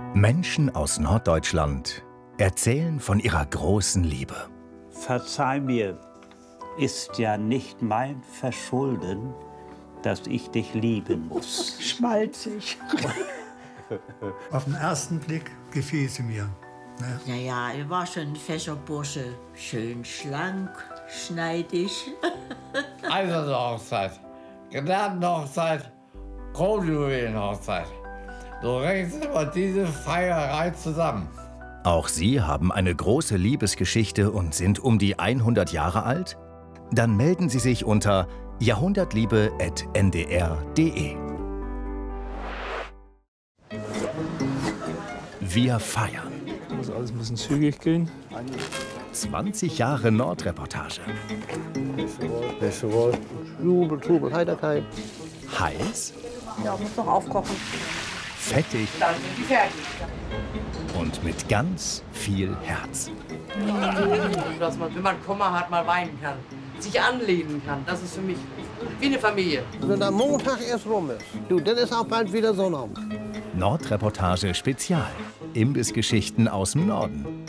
Menschen aus Norddeutschland erzählen von ihrer großen Liebe. Verzeih mir, ist ja nicht mein Verschulden, dass ich dich lieben muss. Schmalzig. Auf den ersten Blick gefiel sie mir. Ne? Ja, er war schon ein fescher Bursche. Schön schlank, schneidig. Eiserne Hochzeit, Gnadenhochzeit, Kronjuwelenhochzeit. So rechnet immer diese Feierei zusammen. Auch Sie haben eine große Liebesgeschichte und sind um die 100 Jahre alt? Dann melden Sie sich unter jahrhundertliebe@ndr.de. Wir feiern. Muss alles ein bisschen zügig gehen. 20 Jahre Nordreportage. Jubel, Trubel, Heiterkeit. Heiß, Ja, muss noch aufkochen. fettig Dann sind die fertig. und mit ganz viel Herz. Dass man, wenn man Kummer hat, mal weinen kann, sich anlehnen kann. Das ist für mich wie eine Familie. Wenn der Montag erst rum ist, du, dann ist auch bald wieder Sonnabend. Nordreportage Spezial. Imbissgeschichten aus dem Norden.